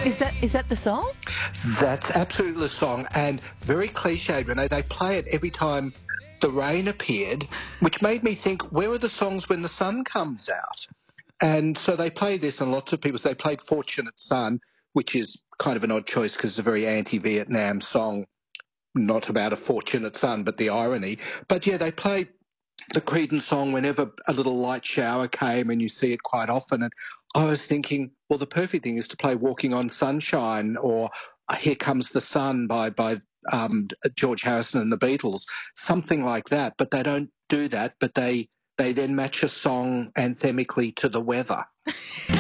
Is that the song? That's absolutely the song, and very cliched, Renee. They play it every time the rain appeared, which made me think, where are the songs when the sun comes out? And so they played this, and lots of people, so they played Fortunate Son, which is kind of an odd choice because it's a very anti-Vietnam song, not about a fortunate son, but the irony. But yeah, they played the Creedence song whenever a little light shower came, and you see it quite often. And I was thinking, well, the perfect thing is to play Walking on Sunshine or Here Comes the Sun by George Harrison and the Beatles, something like that. But they don't do that, but they then match a song anthemically to the weather.